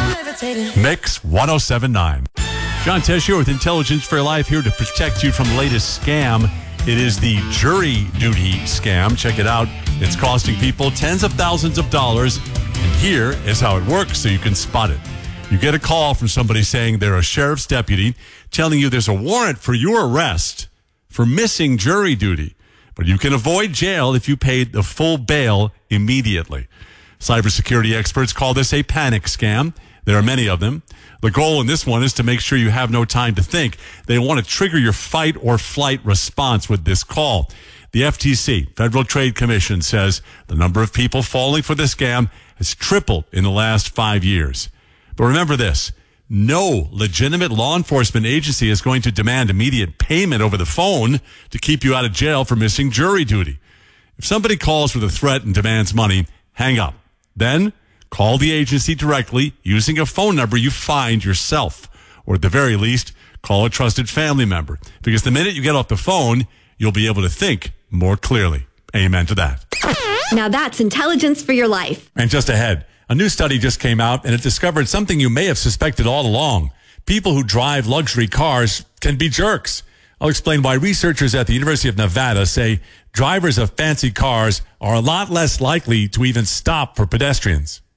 Mix 107.9. John Tesh here with Intelligence for Your Life, here to protect you from the latest scam. It is the jury duty scam. Check it out. It's costing people tens of thousands of dollars. And here is how it works so you can spot it. You get a call from somebody saying they're a sheriff's deputy, telling you there's a warrant for your arrest for missing jury duty. But you can avoid jail if you paid the full bail immediately. Cybersecurity experts call this a panic scam. There are many of them. The goal in this one is to make sure you have no time to think. They want to trigger your fight or flight response with this call. The FTC, Federal Trade Commission, says the number of people falling for this scam has tripled in the last 5 years. But remember this, no legitimate law enforcement agency is going to demand immediate payment over the phone to keep you out of jail for missing jury duty. If somebody calls with a threat and demands money, hang up. Then call the agency directly using a phone number you find yourself, or at the very least, call a trusted family member. Because the minute you get off the phone, you'll be able to think more clearly. Amen to that. Now that's Intelligence for Your Life. And just ahead, a new study just came out and it discovered something you may have suspected all along. People who drive luxury cars can be jerks. I'll explain why researchers at the University of Nevada say drivers of fancy cars are a lot less likely to even stop for pedestrians.